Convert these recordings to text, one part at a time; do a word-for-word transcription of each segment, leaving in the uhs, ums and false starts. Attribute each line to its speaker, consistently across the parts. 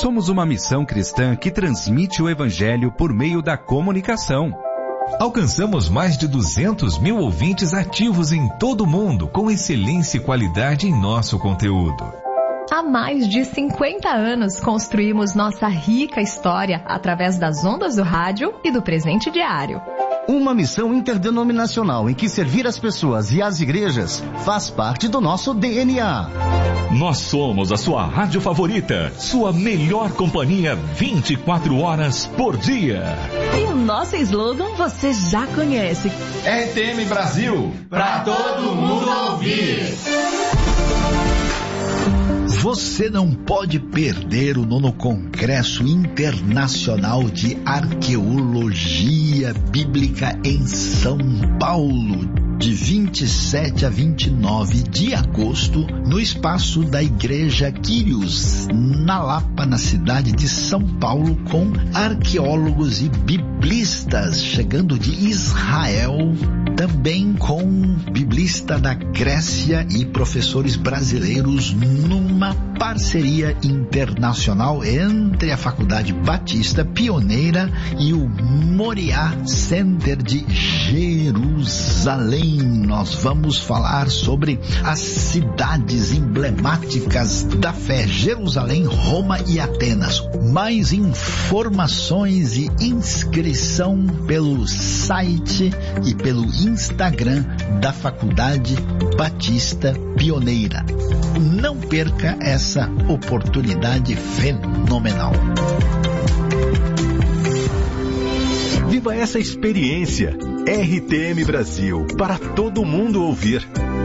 Speaker 1: Somos uma missão cristã que transmite o Evangelho por meio da comunicação.
Speaker 2: Alcançamos mais de duzentos mil ouvintes ativos em todo o mundo, com excelência e qualidade em nosso conteúdo.
Speaker 3: Há mais de cinquenta anos construímos nossa rica história através das ondas do rádio e do presente diário.
Speaker 4: Uma missão interdenominacional em que servir as pessoas e as igrejas faz parte do nosso D N A.
Speaker 5: Nós somos a sua rádio favorita, sua melhor companhia vinte e quatro horas por dia.
Speaker 6: E o nosso slogan você já conhece.
Speaker 7: R T M Brasil, pra todo mundo ouvir.
Speaker 8: Você não pode perder o nono Congresso Internacional de Arqueologia Bíblica em São Paulo, de vinte e sete a vinte e nove de agosto, no espaço da Igreja Quírios, na Lapa, na cidade de São Paulo, com arqueólogos e biblistas chegando de Israel, também com biblista da Grécia e professores brasileiros, numa parceria internacional entre a Faculdade Batista Pioneira e o Moriá Center de Jerusalém. Nós vamos falar sobre as cidades emblemáticas da fé: Jerusalém, Roma e Atenas. Mais informações e inscrição pelo site e pelo Instagram da Faculdade Batista Pioneira. Não perca essa oportunidade fenomenal.
Speaker 5: Viva essa experiência. R T M Brasil, para todo mundo ouvir.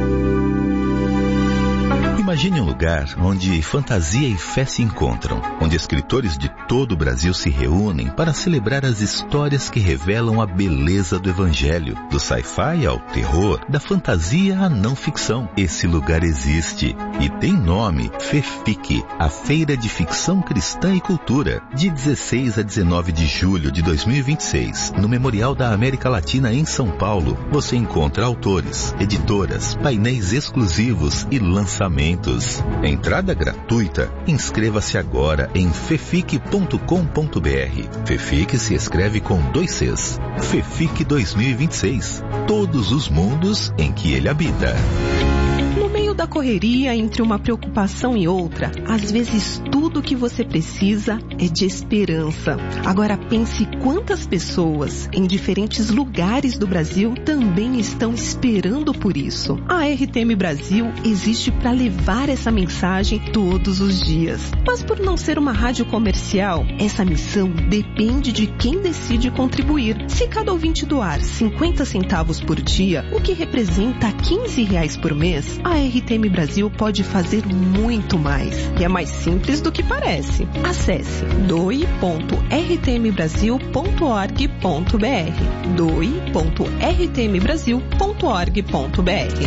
Speaker 9: Imagine um lugar onde fantasia e fé se encontram, onde escritores de todo o Brasil se reúnem para celebrar as histórias que revelam a beleza do Evangelho, do sci-fi ao terror, da fantasia à não ficção. Esse lugar existe e tem nome: FEFIC, a Feira de Ficção Cristã e Cultura, de dezesseis a dezenove de julho de dois mil e vinte e seis, no Memorial da América Latina em São Paulo. Você encontra autores, editoras, painéis exclusivos e lançamentos. Entrada gratuita. Inscreva-se agora em fefic ponto com ponto br. FEFIC se escreve com dois Cs. FEFIC dois mil e vinte e seis. Todos os mundos em que ele habita.
Speaker 6: No meio da correria, entre uma preocupação e outra, às vezes tudo que você precisa é de esperança. Agora pense quantas pessoas em diferentes lugares do Brasil também estão esperando por isso. A R T M Brasil existe para levar essa mensagem todos os dias. Mas por não ser uma rádio comercial, essa missão depende de quem decide contribuir. Se cada ouvinte doar cinquenta centavos por dia, o que representa quinze reais por mês, a R T M Brasil pode fazer muito mais. E é mais simples do que parece. Acesse doe ponto r t m brasil ponto org ponto b r. doe ponto r t m brasil ponto org ponto b r.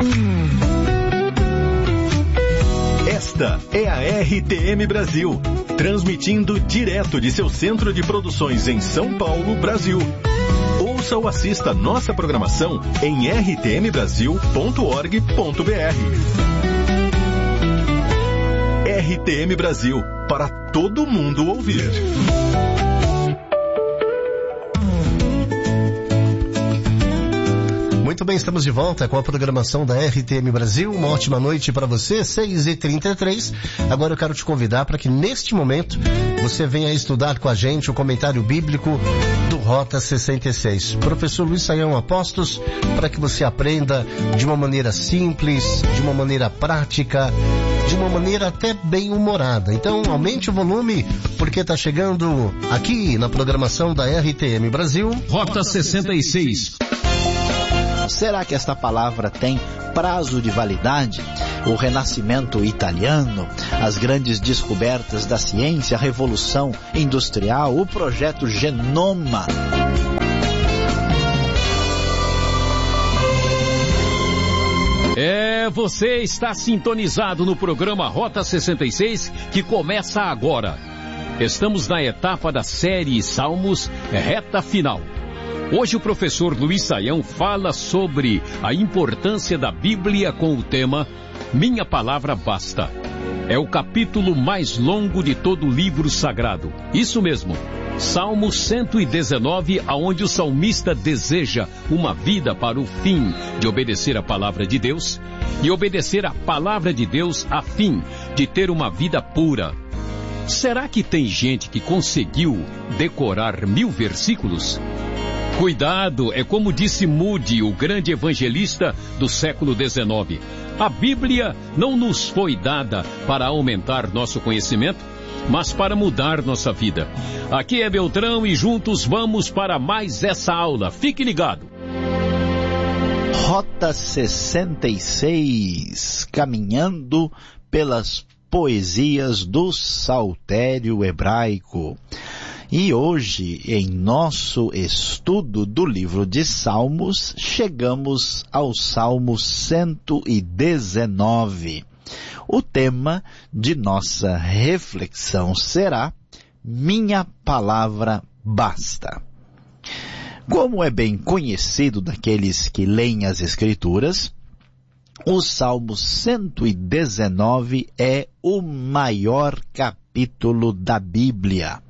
Speaker 5: Esta é a R T M Brasil, transmitindo direto de seu centro de produções em São Paulo, Brasil. Ouça ou assista nossa programação em r t m brasil ponto org ponto b r. R T M Brasil, para todo mundo ouvir.
Speaker 4: Muito bem, estamos de volta com a programação da R T M Brasil. Uma ótima noite para você, seis e trinta e três. Agora eu quero te convidar para que neste momento você venha estudar com a gente o comentário bíblico do Rota sessenta e seis. Professor Luiz Saião Apostos, para que você aprenda de uma maneira simples, de uma maneira prática, de uma maneira até bem humorada. Então aumente o volume, porque está chegando aqui na programação da R T M Brasil
Speaker 10: Rota sessenta e seis.
Speaker 11: Será que esta palavra tem prazo de validade? O renascimento italiano, as grandes descobertas da ciência, a revolução industrial, o projeto Genoma.
Speaker 10: É, você está sintonizado no programa Rota sessenta e seis, que começa agora. Estamos na etapa da série Salmos, reta final. Hoje o professor Luiz Saião fala sobre a importância da Bíblia com o tema Minha Palavra Basta. É o capítulo mais longo de todo o livro sagrado. Isso mesmo, Salmo cento e dezenove, aonde o salmista deseja uma vida para o fim de obedecer a palavra de Deus e obedecer a palavra de Deus a fim de ter uma vida pura. Será que tem gente que conseguiu decorar mil versículos? Cuidado, é como disse Moody, o grande evangelista do século dezenove. A Bíblia não nos foi dada para aumentar nosso conhecimento, mas para mudar nossa vida. Aqui é Beltrão e juntos vamos para mais essa aula. Fique ligado.
Speaker 11: Rota sessenta e seis, caminhando pelas poesias do Saltério Hebraico. E hoje, em nosso estudo do livro de Salmos, chegamos ao Salmo cento e dezenove. O tema de nossa reflexão será Minha Palavra Basta. Como é bem conhecido daqueles que leem as Escrituras, o Salmo cento e dezenove é o maior capítulo da Bíblia.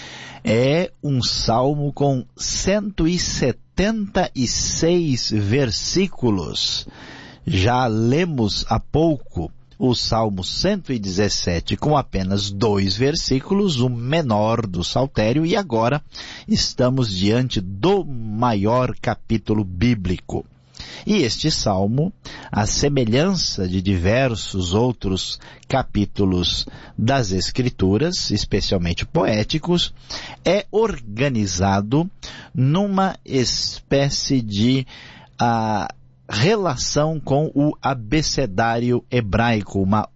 Speaker 11: É um salmo com cento e setenta e seis versículos. Já lemos há pouco o Salmo cento e dezessete com apenas dois versículos, o menor do Saltério, e agora estamos diante do maior capítulo bíblico. E este salmo, à semelhança de diversos outros capítulos das Escrituras, especialmente poéticos, é organizado numa espécie de uh, relação com o abecedário hebraico, uma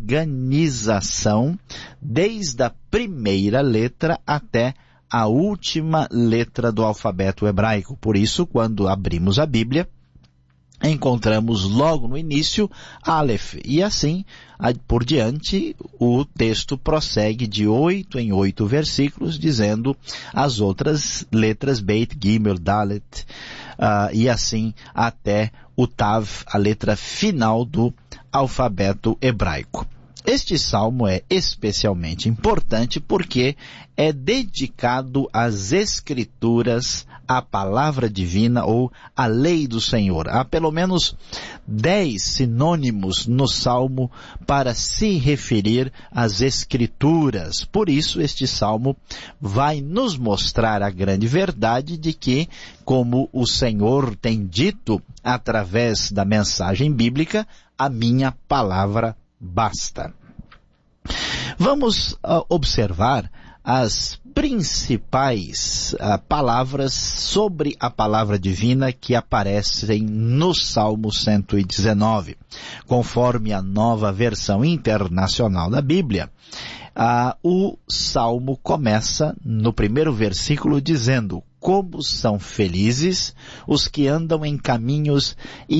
Speaker 11: organização desde a primeira letra até a última letra do alfabeto hebraico. Por isso, quando abrimos a Bíblia, encontramos logo no início Aleph, e assim por diante o texto prossegue de oito em oito versículos, dizendo as outras letras Beit, Gimel, Dalet, uh, e assim até o Tav, a letra final do alfabeto hebraico. Este salmo é especialmente importante porque é dedicado às Escrituras, à palavra divina ou à lei do Senhor. Há pelo menos dez sinônimos no salmo para se referir às Escrituras. Por isso, este salmo vai nos mostrar a grande verdade de que, como o Senhor tem dito através da mensagem bíblica, a minha palavra basta. Vamos uh, observar as principais uh, palavras sobre a palavra divina que aparecem no Salmo cento e dezenove. Conforme a nova versão internacional da Bíblia, uh, o Salmo começa no primeiro versículo dizendo: como são felizes os que andam em caminhos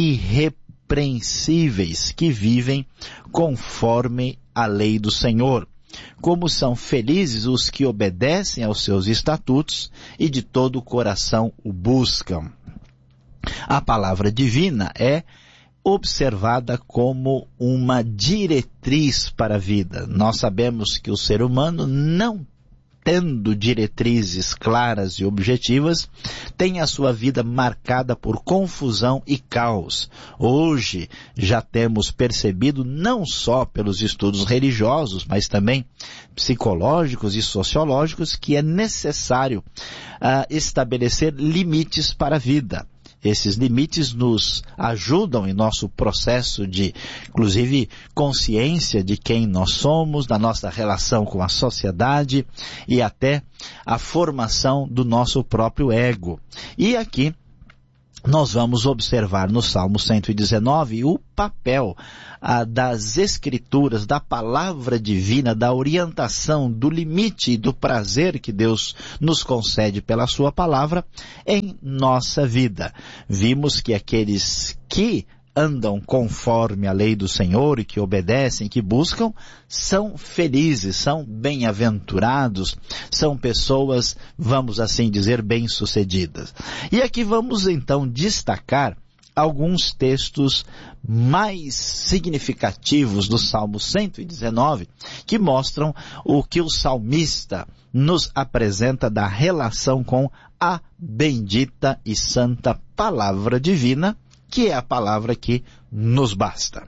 Speaker 11: irrepreensíveis, que vivem conforme a lei do Senhor. Como são felizes os que obedecem aos seus estatutos e de todo o coração o buscam. A palavra divina é observada como uma diretriz para a vida. Nós sabemos que o ser humano, não tendo diretrizes claras e objetivas, tem a sua vida marcada por confusão e caos. Hoje já temos percebido, não só pelos estudos religiosos, mas também psicológicos e sociológicos, que é necessário uh, estabelecer limites para a vida. Esses limites nos ajudam em nosso processo de, inclusive, consciência de quem nós somos, da nossa relação com a sociedade e até a formação do nosso próprio ego. E aqui nós vamos observar no Salmo cento e dezenove o papel ah, das Escrituras, da palavra divina, da orientação, do limite e do prazer que Deus nos concede pela sua palavra em nossa vida. Vimos que aqueles que andam conforme a lei do Senhor e que obedecem, que buscam, são felizes, são bem-aventurados, são pessoas, vamos assim dizer, bem-sucedidas. E aqui vamos então destacar alguns textos mais significativos do Salmo cento e dezenove, que mostram o que o salmista nos apresenta da relação com a bendita e santa palavra divina, que é a palavra que nos basta.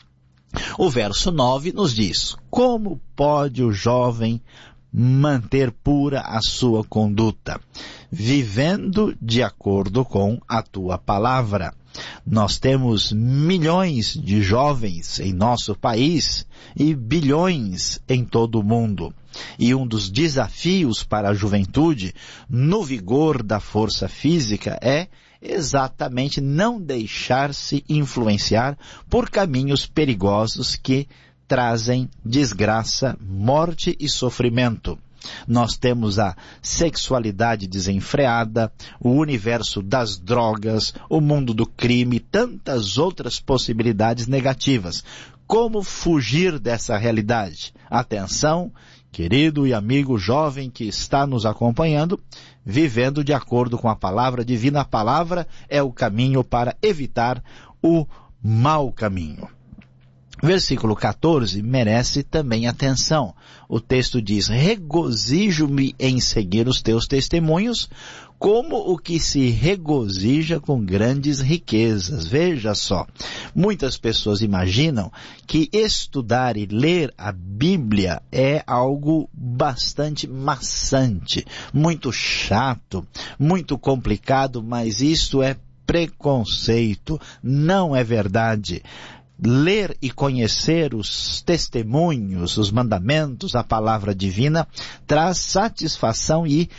Speaker 11: O verso nove nos diz: como pode o jovem manter pura a sua conduta, vivendo de acordo com a tua palavra? Nós temos milhões de jovens em nosso país e bilhões em todo o mundo. E um dos desafios para a juventude, no vigor da força física, é exatamente não deixar-se influenciar por caminhos perigosos que trazem desgraça, morte e sofrimento. Nós temos a sexualidade desenfreada, o universo das drogas, o mundo do crime, tantas outras possibilidades negativas. Como fugir dessa realidade? Atenção, querido e amigo jovem que está nos acompanhando, vivendo de acordo com a palavra divina. A palavra é o caminho para evitar o mau caminho. Versículo quatorze merece também atenção. O texto diz: regozijo-me em seguir os teus testemunhos, como o que se regozija com grandes riquezas. Veja só, muitas pessoas imaginam que estudar e ler a Bíblia é algo bastante maçante, muito chato, muito complicado, mas isso é preconceito, não é verdade. Ler e conhecer os testemunhos, os mandamentos, a palavra divina, traz satisfação e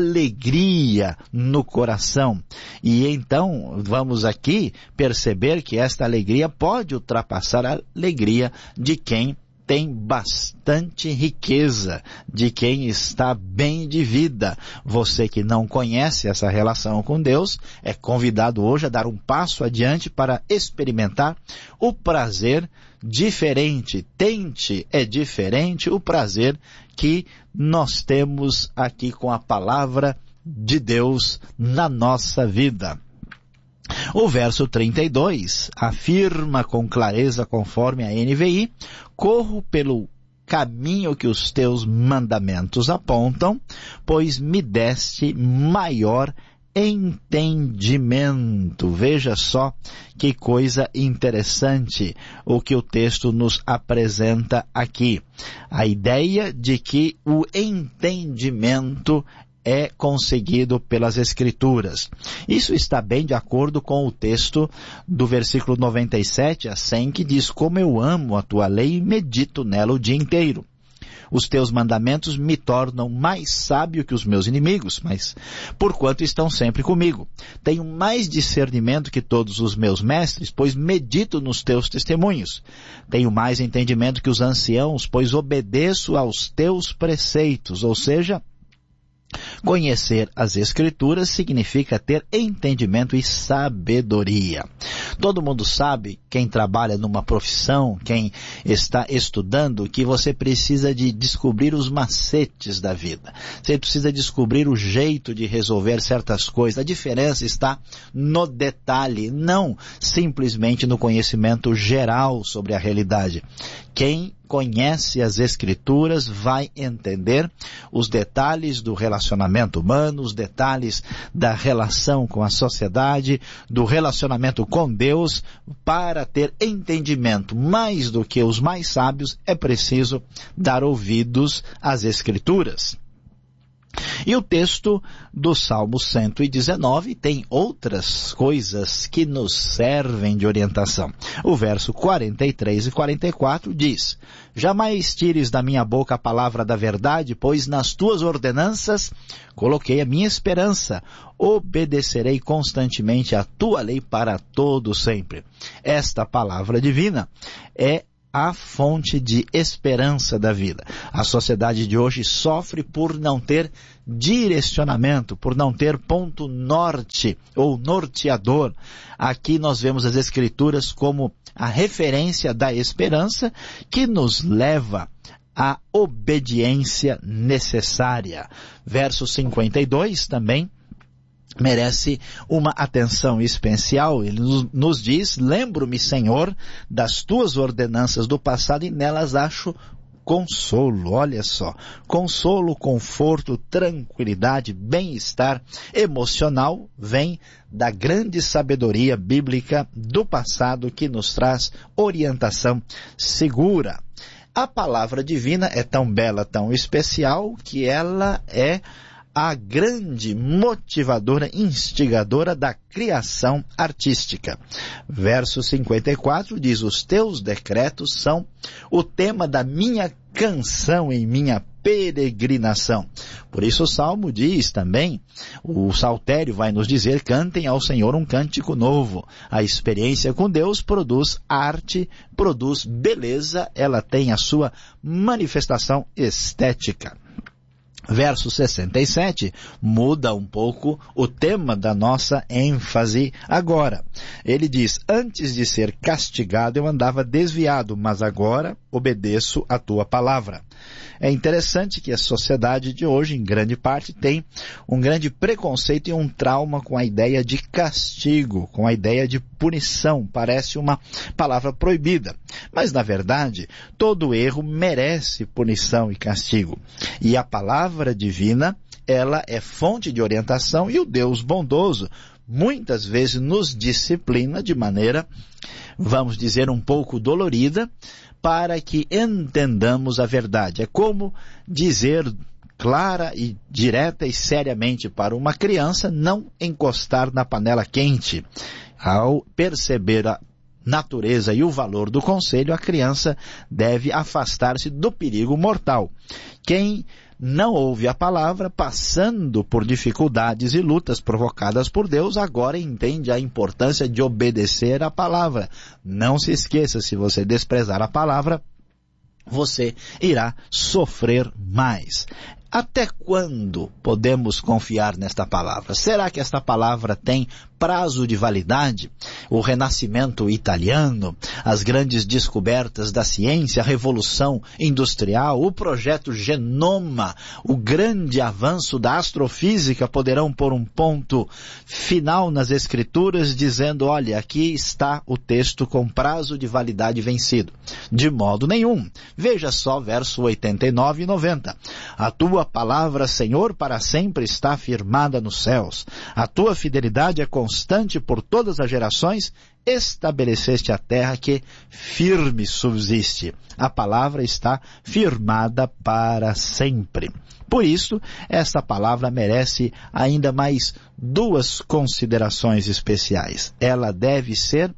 Speaker 11: alegria no coração. E então, vamos aqui perceber que esta alegria pode ultrapassar a alegria de quem tem bastante riqueza, de quem está bem de vida. Você que não conhece essa relação com Deus, é convidado hoje a dar um passo adiante para experimentar o prazer diferente. Tente, é diferente o prazer que nós temos aqui com a palavra de Deus na nossa vida. O verso trinta e dois afirma com clareza, conforme a N V I: corro pelo caminho que os teus mandamentos apontam, pois me deste maior entendimento. Veja só que coisa interessante o que o texto nos apresenta aqui. A ideia de que o entendimento é conseguido pelas Escrituras. Isso está bem de acordo com o texto do versículo noventa e sete a cem, que diz: como eu amo a tua lei e medito nela o dia inteiro. Os teus mandamentos me tornam mais sábio que os meus inimigos, mas porquanto estão sempre comigo. Tenho mais discernimento que todos os meus mestres, pois medito nos teus testemunhos. Tenho mais entendimento que os anciãos, pois obedeço aos teus preceitos. Ou seja, conhecer as Escrituras significa ter entendimento e sabedoria. Todo mundo sabe, quem trabalha numa profissão, quem está estudando, que você precisa de descobrir os macetes da vida. Você precisa descobrir o jeito de resolver certas coisas. A diferença está no detalhe, não simplesmente no conhecimento geral sobre a realidade. Quem conhece as Escrituras vai entender os detalhes do relacionamento humano, os detalhes da relação com a sociedade, do relacionamento com Deus. Para ter entendimento mais do que os mais sábios, é preciso dar ouvidos às Escrituras. E o texto do Salmo cento e dezenove tem outras coisas que nos servem de orientação. O verso quarenta e três e quarenta e quatro diz: jamais tires da minha boca a palavra da verdade, pois nas tuas ordenanças coloquei a minha esperança. Obedecerei constantemente a tua lei para todo sempre. Esta palavra divina é a fonte de esperança da vida. A sociedade de hoje sofre por não ter direcionamento, por não ter ponto norte ou norteador. Aqui nós vemos as Escrituras como a referência da esperança que nos leva à obediência necessária. Verso cinquenta e dois também merece uma atenção especial. Ele nos, nos diz: lembro-me, Senhor, das tuas ordenanças do passado e nelas acho consolo. Olha só, consolo, conforto, tranquilidade, bem-estar emocional vem da grande sabedoria bíblica do passado que nos traz orientação segura. A palavra divina é tão bela, tão especial, que ela é a grande motivadora, instigadora da criação artística. Verso cinquenta e quatro diz: os teus decretos são o tema da minha canção em minha peregrinação. Por isso o Salmo diz também, o Saltério vai nos dizer: cantem ao Senhor um cântico novo. A experiência com Deus produz arte, produz beleza, ela tem a sua manifestação estética. Verso sessenta e sete muda um pouco o tema da nossa ênfase agora. Ele diz: antes de ser castigado eu andava desviado, mas agora obedeço a tua palavra. É interessante que a sociedade de hoje, em grande parte, tem um grande preconceito e um trauma com a ideia de castigo, com a ideia de punição. Parece uma palavra proibida. Mas, na verdade, todo erro merece punição e castigo. E a palavra divina, ela é fonte de orientação, e o Deus bondoso muitas vezes nos disciplina de maneira, vamos dizer, um pouco dolorida, para que entendamos a verdade. É como dizer clara e direta e seriamente para uma criança não encostar na panela quente. Ao perceber a natureza e o valor do conselho, a criança deve afastar-se do perigo mortal. Quem não ouve a palavra, passando por dificuldades e lutas provocadas por Deus, agora entende a importância de obedecer a palavra. Não se esqueça, se você desprezar a palavra, você irá sofrer mais. Até quando podemos confiar nesta palavra? Será que esta palavra tem prazo de validade? O renascimento italiano, as grandes descobertas da ciência, a revolução industrial, o projeto Genoma, o grande avanço da astrofísica poderão pôr um ponto final nas escrituras dizendo: olha, aqui está o texto com prazo de validade vencido. De modo nenhum. Veja só verso oitenta e nove e noventa. A tua palavra, Senhor, para sempre está firmada nos céus. A tua fidelidade é constante por todas as gerações. Estabeleceste a terra que firme subsiste. A palavra está firmada para sempre. Por isso, esta palavra merece ainda mais duas considerações especiais. Ela deve ser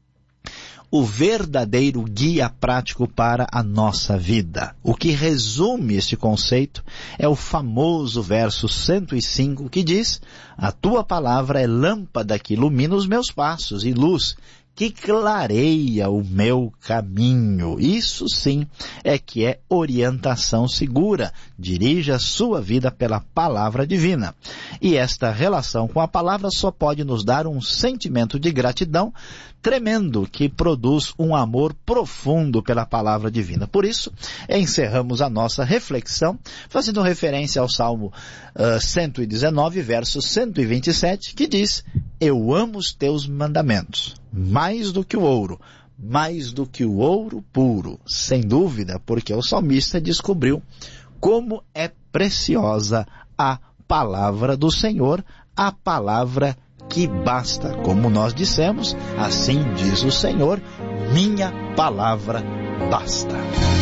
Speaker 11: o verdadeiro guia prático para a nossa vida. O que resume este conceito é o famoso verso cento e cinco que diz: a tua palavra é lâmpada que ilumina os meus passos e luz que clareia o meu caminho. Isso sim é que é orientação segura. Dirija a sua vida pela palavra divina. E esta relação com a palavra só pode nos dar um sentimento de gratidão tremendo, que produz um amor profundo pela palavra divina. Por isso, encerramos a nossa reflexão fazendo referência ao Salmo uh, cento e dezenove, verso cento e vinte e sete, que diz: eu amo os teus mandamentos, mais do que o ouro, mais do que o ouro puro. Sem dúvida, porque o salmista descobriu como é preciosa a palavra do Senhor, a palavra que basta. Como nós dissemos, assim diz o Senhor, minha palavra basta.